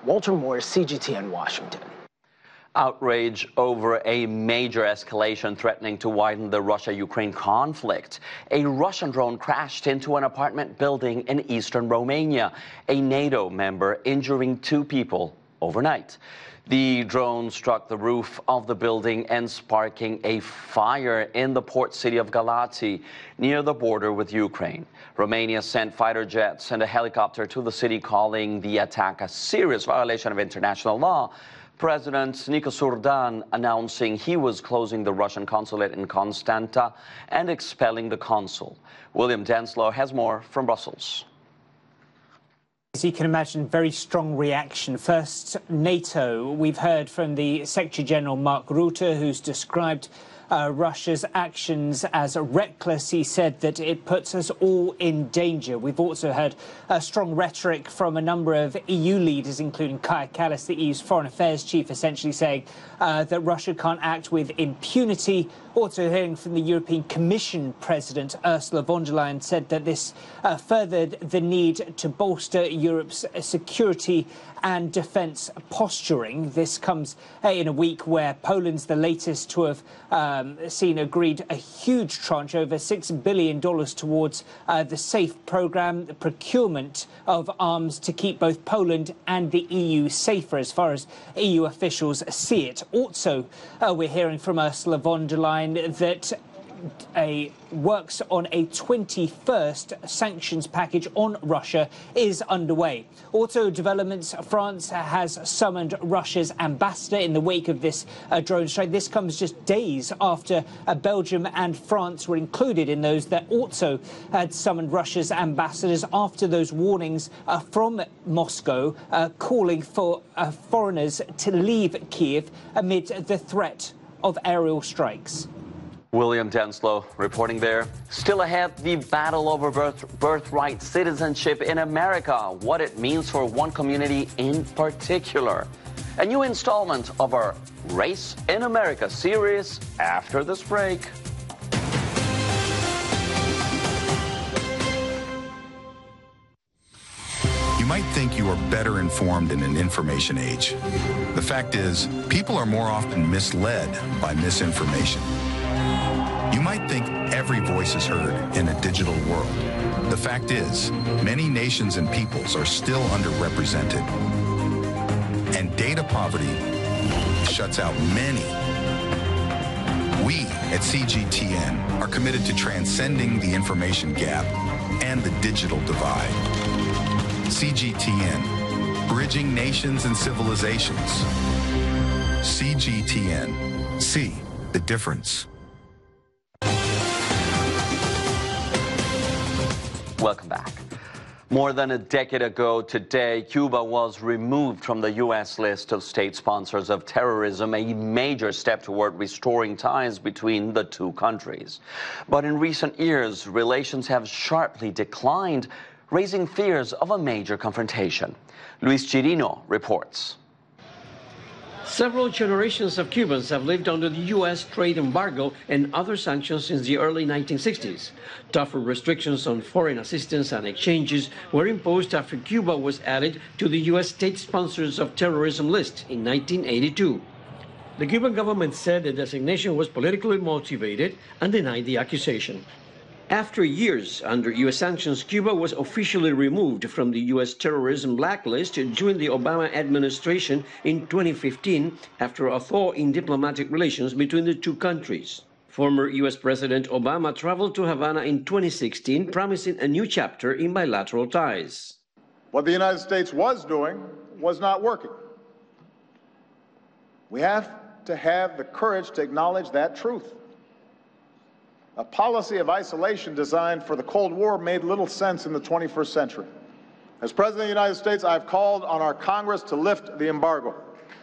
Walter Moore, CGTN, Washington. Outrage over a major escalation threatening to widen the Russia-Ukraine conflict. A Russian drone crashed into an apartment building in eastern Romania, a NATO member injuring 2 people overnight. The drone struck the roof of the building and sparking a fire in the port city of Galați, near the border with Ukraine. Romania sent fighter jets and a helicopter to the city, calling the attack a serious violation of international law. President Nikos Surdan announcing he was closing the Russian consulate in Constanta and expelling the consul. William Denslow has more from Brussels. As you can imagine, very strong reaction. First, NATO. We've heard from the Secretary General Mark Rutte, who's described Russia's actions as reckless. He said that it puts us all in danger. We've also heard strong rhetoric from a number of EU leaders, including Kaja Kallas, the EU's foreign affairs chief, essentially saying that Russia can't act with impunity. Also hearing from the European Commission President Ursula von der Leyen said that this furthered the need to bolster Europe's security and defence posturing. This comes in a week where Poland's the latest to have seen agreed a huge tranche, over $6 billion, towards the SAFE programme, the procurement of arms to keep both Poland and the EU safer, as far as EU officials see it. Also, we're hearing from Ursula von der Leyen that works on a 21st sanctions package on Russia is underway. Also developments, France has summoned Russia's ambassador in the wake of this drone strike. This comes just days after Belgium and France were included in those that also had summoned Russia's ambassadors after those warnings from Moscow calling for foreigners to leave Kiev amid the threat of aerial strikes. William Denslow reporting there. Still ahead, the battle over birthright citizenship in America, what it means for one community in particular. A new installment of our Race in America series after this break. You might think you are better informed in an information age. The fact is, people are more often misled by misinformation. You might think every voice is heard in a digital world. The fact is, many nations and peoples are still underrepresented. And data poverty shuts out many. We at CGTN are committed to transcending the information gap and the digital divide. CGTN, bridging nations and civilizations. CGTN, see the difference. Welcome back. More than a decade ago today, Cuba was removed from the U.S. list of state sponsors of terrorism, a major step toward restoring ties between the two countries. But in recent years, relations have sharply declined, raising fears of a major confrontation. Luis Chirino reports. Several generations of Cubans have lived under the U.S. trade embargo and other sanctions since the early 1960s. Tougher restrictions on foreign assistance and exchanges were imposed after Cuba was added to the U.S. state sponsors of terrorism list in 1982. The Cuban government said the designation was politically motivated and denied the accusation. After years under U.S. sanctions, Cuba was officially removed from the U.S. terrorism blacklist during the Obama administration in 2015 after a thaw in diplomatic relations between the two countries. Former U.S. President Obama traveled to Havana in 2016, promising a new chapter in bilateral ties. What the United States was doing was not working. We have to have the courage to acknowledge that truth. A policy of isolation designed for the Cold War made little sense in the 21st century. As President of the United States, I've called on our Congress to lift the embargo.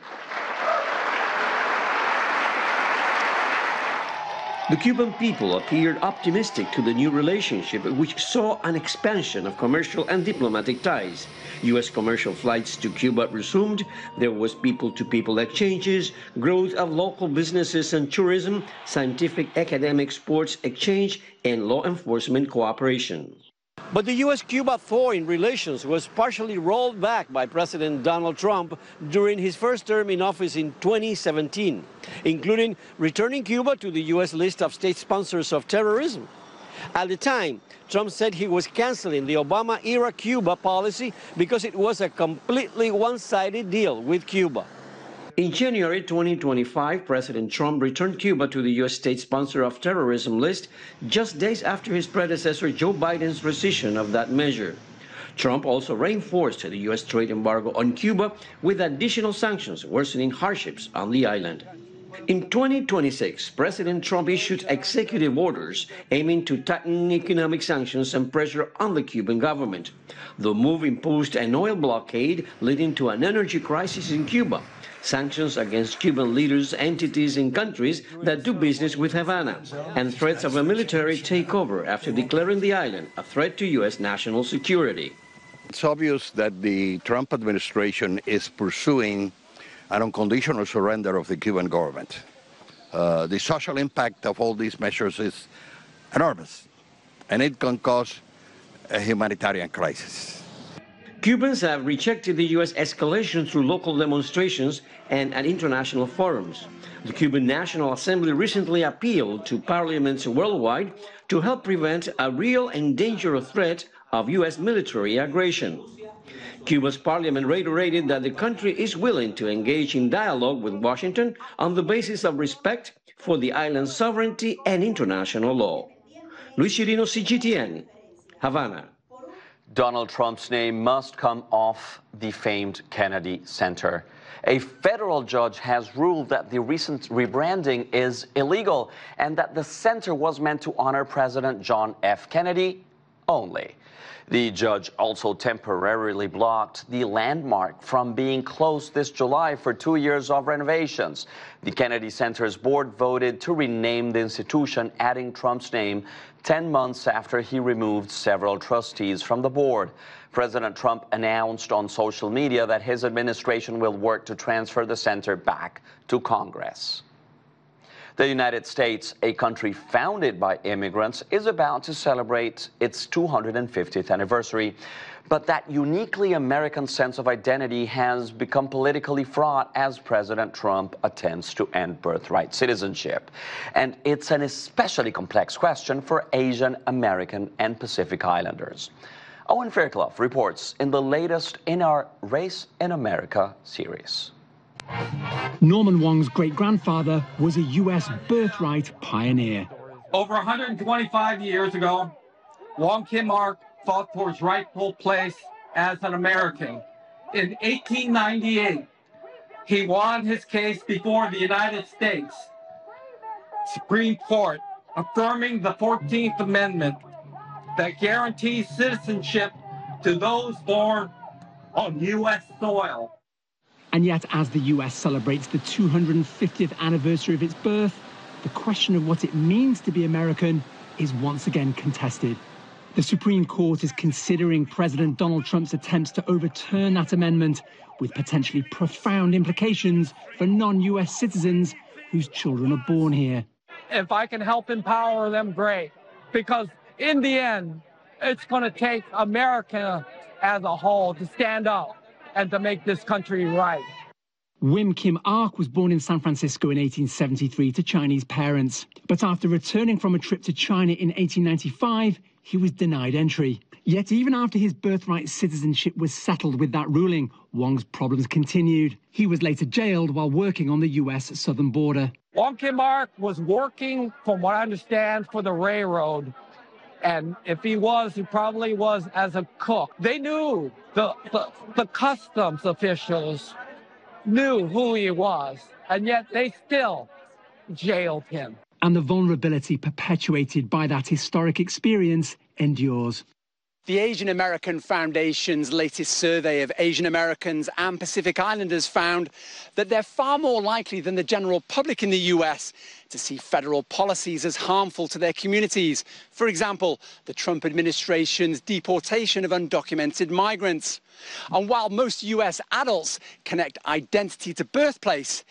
The Cuban people appeared optimistic to the new relationship, which saw an expansion of commercial and diplomatic ties. U.S. commercial flights to Cuba resumed, there was people-to-people exchanges, growth of local businesses and tourism, scientific, academic, sports exchange, and law enforcement cooperation. But the U.S.-Cuba thaw in relations was partially rolled back by President Donald Trump during his first term in office in 2017, including returning Cuba to the U.S. list of state sponsors of terrorism. At the time, Trump said he was canceling the Obama-era Cuba policy because it was a completely one-sided deal with Cuba. In January 2025, President Trump returned Cuba to the U.S. state sponsor of terrorism list just days after his predecessor Joe Biden's rescission of that measure. Trump also reinforced the U.S. trade embargo on Cuba with additional sanctions, worsening hardships on the island. In 2026, President Trump issued executive orders aiming to tighten economic sanctions and pressure on the Cuban government. The move imposed an oil blockade leading to an energy crisis in Cuba, sanctions against Cuban leaders, entities, and countries that do business with Havana, and threats of a military takeover after declaring the island a threat to U.S. national security. It's obvious that the Trump administration is pursuing an unconditional surrender of the Cuban government. The social impact of all these measures is enormous, and it can cause a humanitarian crisis. Cubans have rejected the U.S. escalation through local demonstrations and at international forums. The Cuban National Assembly recently appealed to parliaments worldwide to help prevent a real and dangerous threat of U.S. military aggression. Cuba's parliament reiterated that the country is willing to engage in dialogue with Washington on the basis of respect for the island's sovereignty and international law. Luis Chirino, CGTN, Havana. Donald Trump's name must come off the famed Kennedy Center. A federal judge has ruled that the recent rebranding is illegal and that the center was meant to honor President John F. Kennedy only. The judge also temporarily blocked the landmark from being closed this July for 2 years of renovations. The Kennedy Center's board voted to rename the institution, adding Trump's name 10 months after he removed several trustees from the board. President Trump announced on social media that his administration will work to transfer the center back to Congress. The United States, a country founded by immigrants, is about to celebrate its 250th anniversary. But that uniquely American sense of identity has become politically fraught as President Trump attempts to end birthright citizenship. And it's an especially complex question for Asian American and Pacific Islanders. Owen Fairclough reports in the latest in our Race in America series. Norman Wong's great-grandfather was a U.S. birthright pioneer. Over 125 years ago, Wong Kim Ark fought for his rightful place as an American. In 1898, he won his case before the United States Supreme Court, affirming the 14th Amendment that guarantees citizenship to those born on U.S. soil. And yet, as the US celebrates the 250th anniversary of its birth, the question of what it means to be American is once again contested. The Supreme Court is considering President Donald Trump's attempts to overturn that amendment, with potentially profound implications for non-US citizens whose children are born here. If I can help empower them, great. Because in the end, it's going to take America as a whole to stand up and to make this country right. Wim Kim Ark was born in San Francisco in 1873 to Chinese parents. But after returning from a trip to China in 1895, he was denied entry. Yet even after his birthright citizenship was settled with that ruling, Wong's problems continued. He was later jailed while working on the US southern border. Wong Kim Ark was working, from what I understand, for the railroad. And if he probably was as a cook. They knew, the customs officials knew who he was, and yet they still jailed him. And the vulnerability perpetuated by that historic experience endures. The Asian American Foundation's latest survey of Asian Americans and Pacific Islanders found that they're far more likely than the general public in the US to see federal policies as harmful to their communities. For example, the Trump administration's deportation of undocumented migrants. And while most US adults connect identity to birthplace,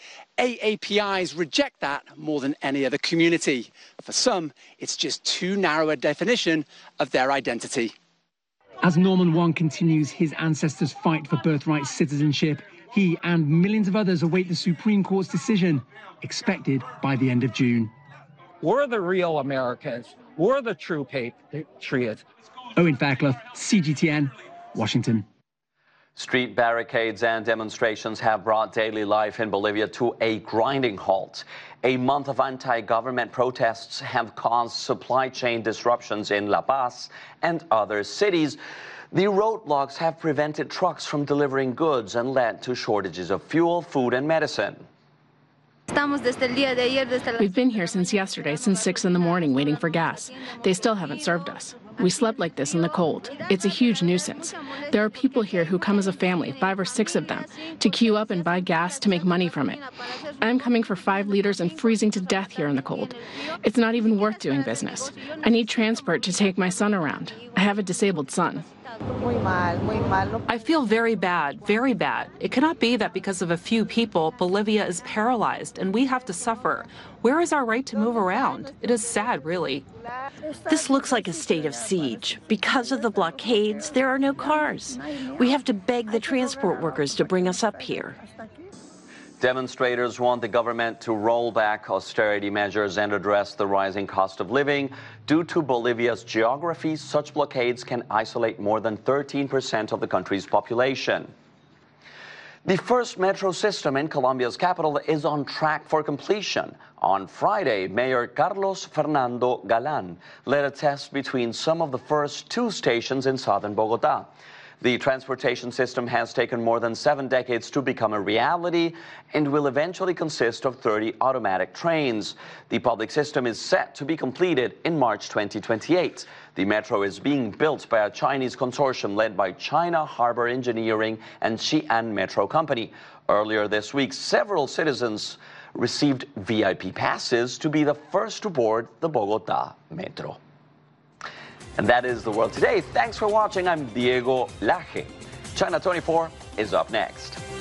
AAPIs reject that more than any other community. For some, it's just too narrow a definition of their identity. As Norman Wong continues his ancestors' fight for birthright citizenship, he and millions of others await the Supreme Court's decision, expected by the end of June. We're the real Americans. We're the true patriots. Owen Fairclough, CGTN, Washington. Street barricades and demonstrations have brought daily life in Bolivia to a grinding halt. A month of anti-government protests have caused supply chain disruptions in La Paz and other cities. The roadblocks have prevented trucks from delivering goods and led to shortages of fuel, food, and medicine. We've been here since yesterday, since 6 in the morning, waiting for gas. They still haven't served us. We slept like this in the cold. It's a huge nuisance. There are people here who come as a family, 5 or 6 of them, to queue up and buy gas to make money from it. I'm coming for 5 liters and freezing to death here in the cold. It's not even worth doing business. I need transport to take my son around. I have a disabled son. I feel very bad, very bad. It cannot be that because of a few people, Bolivia is paralyzed and we have to suffer. Where is our right to move around? It is sad, really. This looks like a state of siege. Because of the blockades, there are no cars. We have to beg the transport workers to bring us up here. Demonstrators want the government to roll back austerity measures and address the rising cost of living. Due to Bolivia's geography, such blockades can isolate more than 13% of the country's population. The first metro system in Colombia's capital is on track for completion. On Friday, Mayor Carlos Fernando Galán led a test between some of the first 2 stations in southern Bogotá. The transportation system has taken more than 7 decades to become a reality and will eventually consist of 30 automatic trains. The public system is set to be completed in March 2028. The metro is being built by a Chinese consortium led by China Harbor Engineering and Xi'an Metro Company. Earlier this week, several citizens received VIP passes to be the first to board the Bogotá Metro. And that is The World Today. Thanks for watching. I'm Diego Laje. China 24 is up next.